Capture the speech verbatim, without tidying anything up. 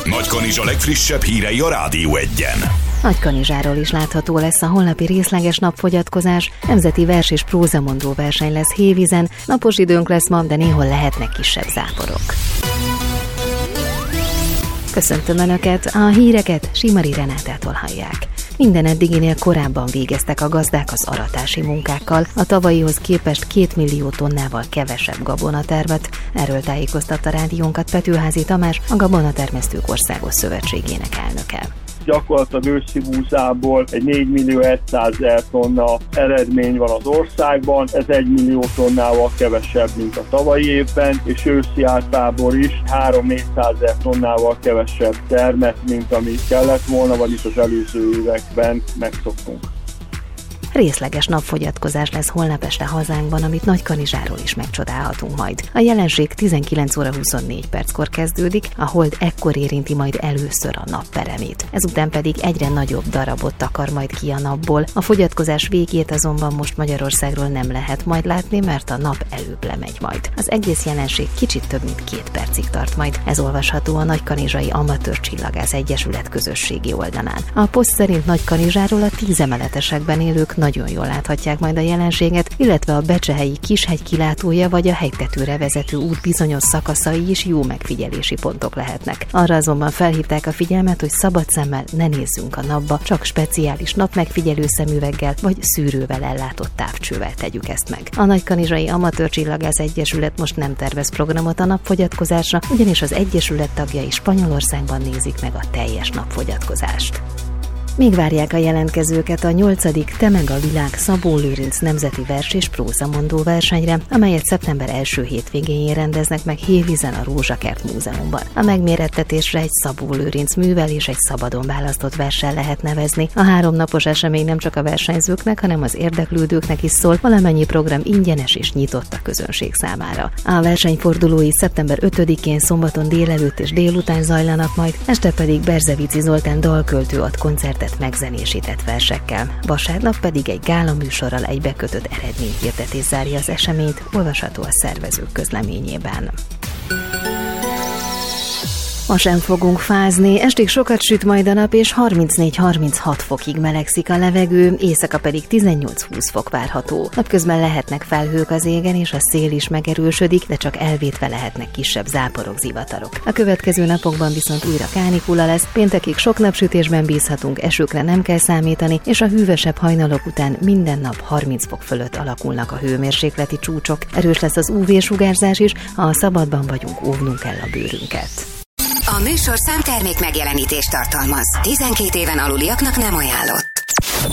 Nagykanizsa legfrissebb hírei a Rádió Egyen. Nagykanizsáról is látható lesz a holnapi részleges napfogyatkozás, nemzeti vers és prózamondó verseny lesz Hévízen, napos időnk lesz ma, de néhol lehetnek kisebb záporok. Köszöntöm Önöket, a híreket Simari Renátától hallják. Minden eddiginél korábban végeztek a gazdák az aratási munkákkal, a tavalyihoz képest két millió tonnával kevesebb gabonatermet, erről tájékoztatta rádiónkat Petőházy Tamás, a Gabonatermesztők Országos Szövetségének elnöke. Gyakorlatilag őszi búzából egy négymillió százezer tonna eredmény van az országban, ez egy millió tonnával kevesebb, mint a tavalyi évben, és őszi áttából is három-négyszázezer tonnával kevesebb termet, mint ami kellett volna, vagyis az előző években megszoktunk. Részleges napfogyatkozás lesz holnap este hazánkban, amit Nagykanizsáról is megcsodálhatunk majd. A jelenség tizenkilenc óra huszonnégy perckor kezdődik, a hold ekkor érinti majd először a nap peremét. Ezután pedig egyre nagyobb darabot takar majd ki a napból. A fogyatkozás végét azonban most Magyarországról nem lehet majd látni, mert a nap előbb lemegy majd. Az egész jelenség kicsit több mint két percig tart majd. Ez olvasható a Nagykanizsai Amatőr Csillagász Egyesület közösségi oldalán. A poszt szerint Nagykanizsáról a tízemeletesekben élők nagyon jól láthatják majd a jelenséget, illetve a becsehelyi Kishegy kilátója vagy a hegytetőre vezető út bizonyos szakaszai is jó megfigyelési pontok lehetnek. Arra azonban felhívták a figyelmet, hogy szabad szemmel ne nézzünk a napba, csak speciális napmegfigyelő szemüveggel vagy szűrővel ellátott távcsővel tegyük ezt meg. A Nagykanizsai Amatőr Csillagász Egyesület most nem tervez programot a napfogyatkozásra, ugyanis az egyesület tagjai Spanyolországban nézik meg a teljes napfogyatkozást. Még várják a jelentkezőket a nyolcadik Te meg a világ Szabó Lőrinc nemzeti vers és prózamondó versenyre, amelyet szeptember első hétvégéjén rendeznek meg Hévízen a Rózsakert Múzeumban. A megmérettetésre egy Szabó Lőrinc művel és egy szabadon választott verssel lehet nevezni. A háromnapos esemény nem csak a versenyzőknek, hanem az érdeklődőknek is szól, valamennyi program ingyenes és nyitott a közönség számára. A versenyfordulói szeptember ötödikén szombaton délelőtt és délután zajlanak majd, este pedig Berzevici Zoltán dalköltő ad koncertet megzenésített versekkel. Vasárnap pedig egy gála műsorral egybekötött eredményhirdetés zárja az eseményt, olvasható a szervezők közleményében. Ma sem fogunk fázni, estig sokat süt majd a nap, és harmincnégy-harminchat fokig melegszik a levegő, éjszaka pedig tizennyolc-húsz fok várható. Napközben lehetnek felhők az égen, és a szél is megerősödik, de csak elvétve lehetnek kisebb záporok, zivatarok. A következő napokban viszont újra kánikula lesz, péntekig sok napsütésben bízhatunk, esőkre nem kell számítani, és a hűvösebb hajnalok után minden nap harminc fok fölött alakulnak a hőmérsékleti csúcsok. Erős lesz az ú vé-sugárzás is, ha a szabadban vagyunk, óvnunk kell a bőrünket. A műsorszám termék megjelenítést tartalmaz. tizenkét éven aluliaknak nem ajánlott.